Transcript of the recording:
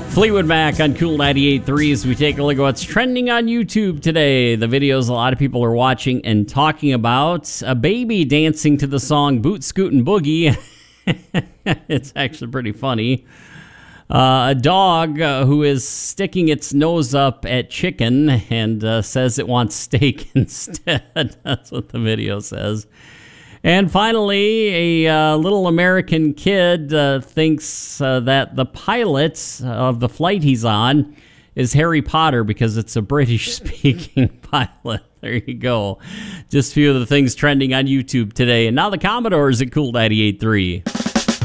Fleetwood Mac on Cool 98.3 as we take a look at what's trending on YouTube today. The videos a lot of people are watching and talking about. A baby dancing to the song Boot Scootin' Boogie. It's actually pretty funny. A dog who is sticking its nose up at chicken and says it wants steak instead. That's what the video says. And finally, a little American kid thinks that the pilot of the flight he's on is Harry Potter because it's a British-speaking pilot. There you go. Just a few of the things trending on YouTube today. And now the Commodores at Cool 98.3.